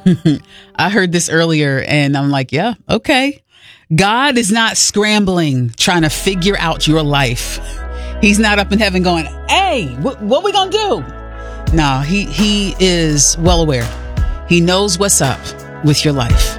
I heard this earlier and I'm like, yeah, okay. God is not scrambling, trying to figure out your life. He's not up in heaven going, hey, what we gonna do? No, he is well aware. He knows what's up with your life.